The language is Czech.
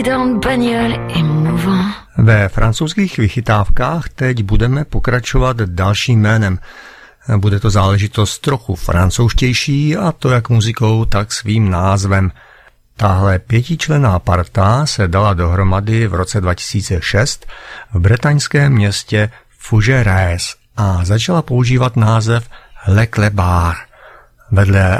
Ve francouzských vychytávkách teď budeme pokračovat dalším jménem. Bude to záležitost trochu francouzštější, a to jak muzikou, tak svým názvem. Tahle pětičlenná parta se dala dohromady v roce 2006 v bretaňském městě Fougères a začala používat název Le Clébard. Vedle